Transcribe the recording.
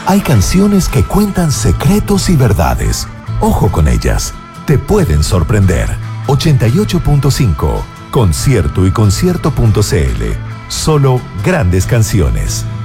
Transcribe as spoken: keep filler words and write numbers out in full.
Hay canciones que cuentan secretos y verdades. Ojo con ellas, te pueden sorprender. ochenta y ocho punto cinco, concierto y concierto punto c l. Solo grandes canciones.